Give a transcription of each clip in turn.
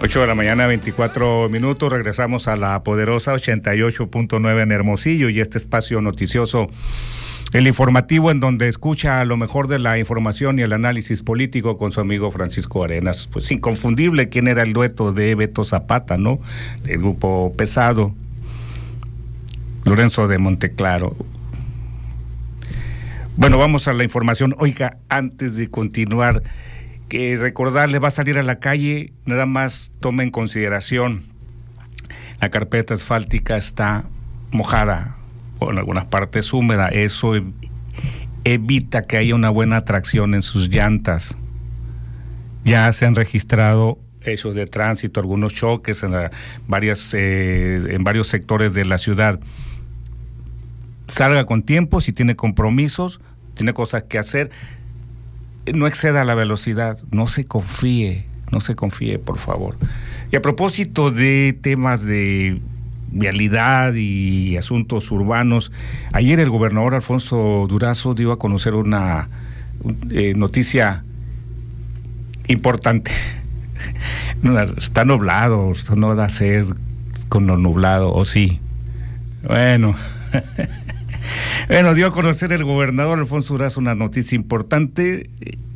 8 de la mañana, 24 minutos. Regresamos a la poderosa 88.9 en Hermosillo y este espacio noticioso, el informativo, en donde escucha lo mejor de la información y el análisis político con su amigo Francisco Arenas. Pues inconfundible quién era el dueto de Beto Zapata, ¿no? Del grupo pesado. Lorenzo de Monteclaro. Bueno, vamos a la información. Oiga, antes de continuar, que recordarle, va a salir a la calle, nada más tome en consideración, la carpeta asfáltica está mojada o en algunas partes húmeda. Eso evita que haya una buena tracción en sus llantas. Ya se han registrado hechos de tránsito, algunos choques en varios sectores de la ciudad. Salga con tiempo, si tiene compromisos, tiene cosas que hacer. No exceda la velocidad, no se confíe, por favor. Y a propósito de temas de vialidad y asuntos urbanos, ayer el gobernador Alfonso Durazo dio a conocer una noticia importante. Está nublado, esto no da sed con lo nublado, ¿o sí? Bueno... Bueno, dio a conocer el gobernador Alfonso Durazo una noticia importante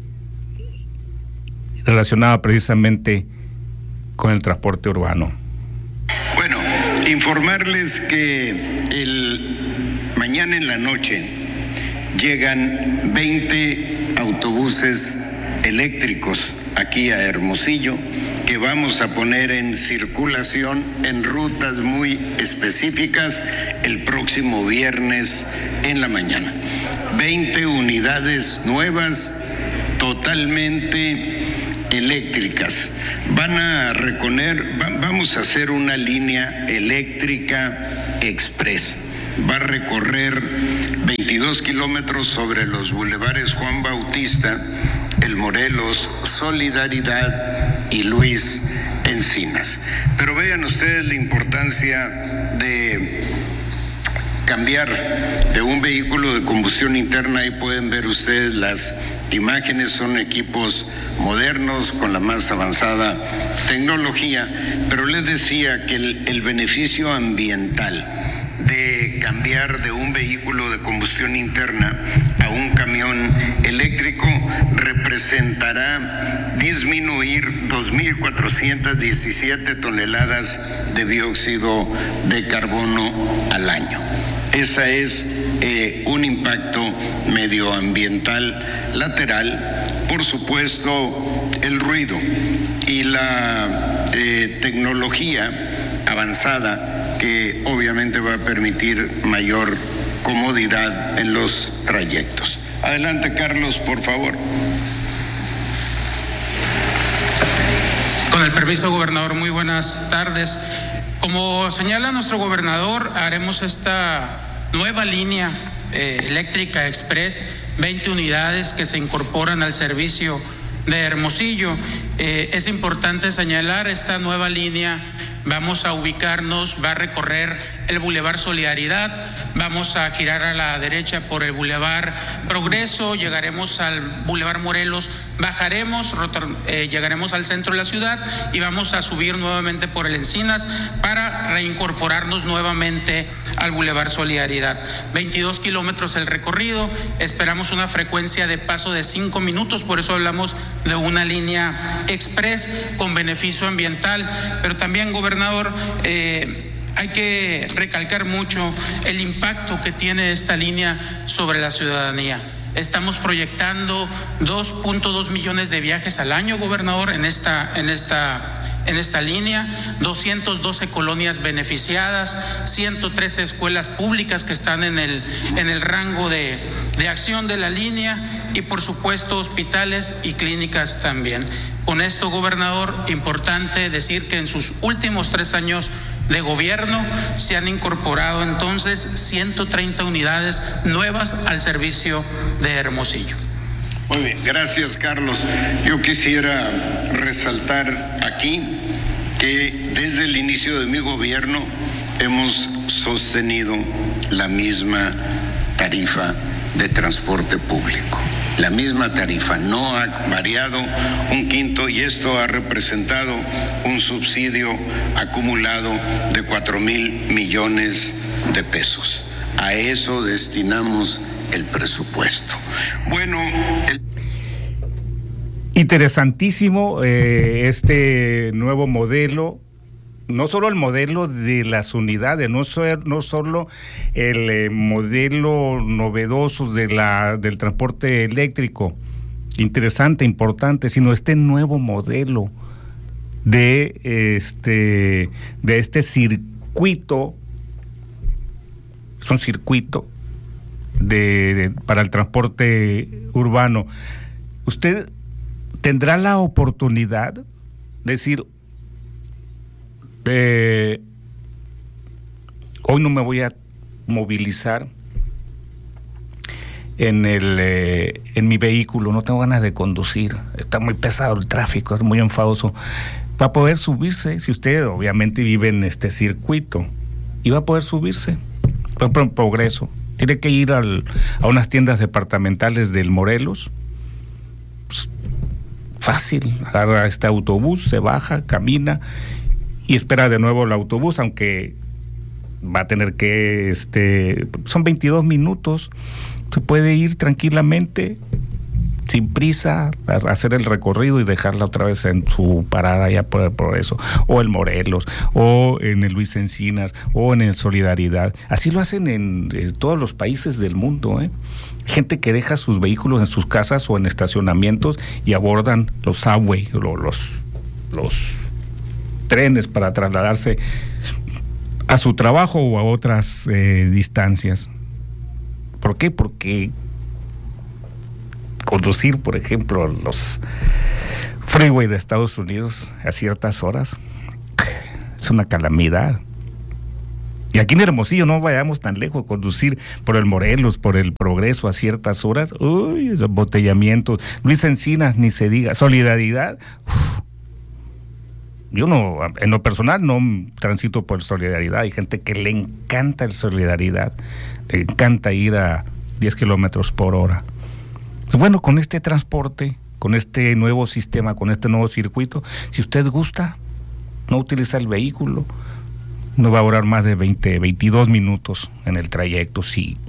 relacionada precisamente con el transporte urbano. Bueno, informarles que mañana en la noche llegan 20 autobuses eléctricos aquí a Hermosillo, que vamos a poner en circulación en rutas muy específicas el próximo viernes en la mañana. 20 unidades nuevas, totalmente eléctricas. Vamos a hacer una línea eléctrica express. Va a recorrer 22 kilómetros sobre los bulevares Juan Bautista, El Morelos, Solidaridad y Luis Encinas. Pero vean ustedes la importancia de cambiar de un vehículo de combustión interna. Ahí pueden ver ustedes las imágenes, son equipos modernos con la más avanzada tecnología, pero les decía que el beneficio ambiental de cambiar de un vehículo de combustión interna a un camión eléctrico representará disminuir 2.417 toneladas de dióxido de carbono al año. Ese es un impacto medioambiental lateral. Por supuesto, el ruido y la tecnología avanzada, que obviamente va a permitir mayor comodidad en los trayectos. Adelante, Carlos, por favor. Con el permiso, gobernador, muy buenas tardes. Como señala nuestro gobernador, haremos esta nueva línea eléctrica express, 20 unidades que se incorporan al servicio de Hermosillo. Es importante señalar esta nueva línea. Vamos a ubicarnos, va a recorrer el Boulevard Solidaridad, vamos a girar a la derecha por el Boulevard Progreso, llegaremos al Boulevard Morelos, bajaremos, llegaremos al centro de la ciudad y vamos a subir nuevamente por el Encinas para reincorporarnos nuevamente al Boulevard Solidaridad. 22 kilómetros el recorrido, esperamos una frecuencia de paso de 5 minutos, por eso hablamos de una línea express con beneficio ambiental, pero también, gobernador, hay que recalcar mucho el impacto que tiene esta línea sobre la ciudadanía. Estamos proyectando 2.2 millones de viajes al año, gobernador, en esta línea, 212 colonias beneficiadas, 113 escuelas públicas que están en el rango de acción de la línea y, por supuesto, hospitales y clínicas también. Con esto, gobernador, importante decir que en sus últimos 3 años de gobierno se han incorporado entonces 130 unidades nuevas al servicio de Hermosillo. Muy bien, gracias, Carlos. Yo quisiera resaltar aquí que desde el inicio de mi gobierno hemos sostenido la misma tarifa de transporte público. la misma tarifa, no ha variado un quinto, y esto ha representado un subsidio acumulado de 4,000 millones de pesos. A eso destinamos el presupuesto. Bueno, interesantísimo este nuevo modelo. No solo el modelo de las unidades, no solo el modelo novedoso del transporte eléctrico, interesante, importante, sino este nuevo modelo de este circuito. Es un circuito para el transporte urbano. Usted tendrá la oportunidad de decir, hoy no me voy a movilizar en mi vehículo, no tengo ganas de conducir, está muy pesado el tráfico, es muy enfadoso. Va a poder subirse, si usted obviamente vive en este circuito, y va a poder subirse. Por ejemplo, en Progreso, tiene que ir a unas tiendas departamentales del Morelos, pues, fácil, agarra este autobús, se baja, camina y espera de nuevo el autobús, aunque va a tener que, son 22 minutos, se puede ir tranquilamente, sin prisa, a hacer el recorrido y dejarla otra vez en su parada ya por eso, o el Morelos, o en el Luis Encinas, o en el Solidaridad. Así lo hacen en todos los países del mundo, Gente que deja sus vehículos en sus casas o en estacionamientos y abordan los subway, los trenes para trasladarse a su trabajo o a otras distancias. ¿Por qué? Porque conducir, por ejemplo, los freeway de Estados Unidos a ciertas horas es una calamidad. Y aquí en Hermosillo no vayamos tan lejos, conducir por el Morelos, por el Progreso a ciertas horas, uy, los embotellamientos. Luis Encinas, ni se diga. Solidaridad, yo no, en lo personal no transito por Solidaridad. Hay gente que le encanta el Solidaridad, le encanta ir a 10 kilómetros por hora. Pues bueno, con este transporte, con este nuevo sistema, con este nuevo circuito, si usted gusta, no utiliza el vehículo, no va a durar más de 22 minutos en el trayecto, sí,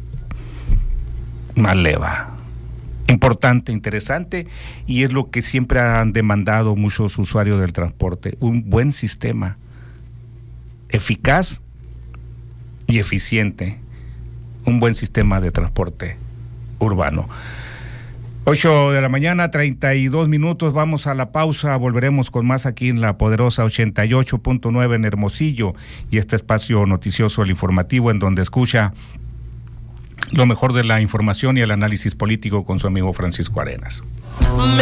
más le va. Importante, interesante, y es lo que siempre han demandado muchos usuarios del transporte, un buen sistema, eficaz y eficiente, un buen sistema de transporte urbano. 8 de la mañana, 32 minutos, vamos a la pausa, volveremos con más aquí en la poderosa 88.9 en Hermosillo, y este espacio noticioso, el informativo, en donde escucha lo mejor de la información y el análisis político con su amigo Francisco Arenas.